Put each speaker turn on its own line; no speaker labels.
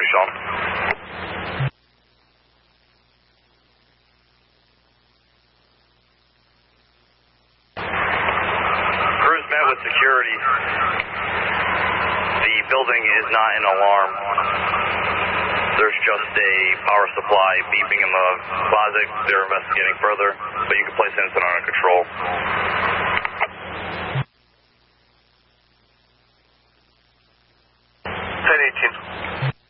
Sean. Crews met with security. The building is not an alarm. There's just a power supply beeping in the closet. They're investigating further, but you can place the incident under control.